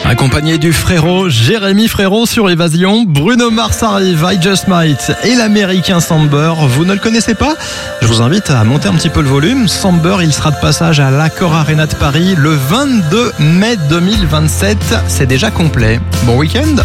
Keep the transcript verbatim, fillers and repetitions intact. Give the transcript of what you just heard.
Accompagné du frérot Jérémy Frérot sur Évasion, Bruno Mars arrive, I Just Might et l'américain Samber. Vous ne le connaissez pas ? Je vous invite à monter un petit peu le volume. Samber, il sera de passage à l'Accor Arena de Paris le vingt-deux mai deux mille vingt-sept. C'est déjà complet. Bon week-end !